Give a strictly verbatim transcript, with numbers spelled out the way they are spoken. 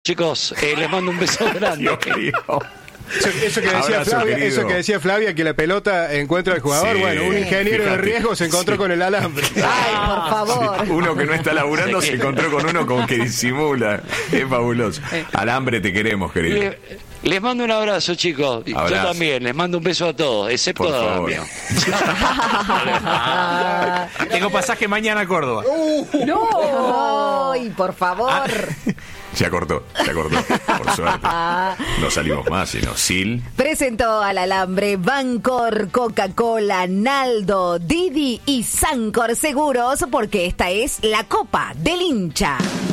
chicos, eh, les mando un beso grande. Dios mío. Eso, eso, que decía Abrazo, Flavia, querido. eso que decía Flavia, que la pelota encuentra al jugador. Sí, Bueno, un ingeniero fíjate. de riesgo se encontró Sí. con el alambre. Ay, por favor. Sí, uno que no está laburando se encontró con uno con que disimula. Es fabuloso. Alambre, te queremos, querido. Le- les mando un abrazo, chicos. Y Abrazo. Yo también, les mando un beso a todos, excepto Por a favor. Damián. Tengo pasaje mañana a Córdoba. No. Ay, por favor. Ya cortó, ya cortó. Por suerte. No salimos más, sino Sil. Presentó al alambre Bancor, Coca-Cola, Naldo, Didi y Sancor Seguros, porque esta es la Copa del Hincha.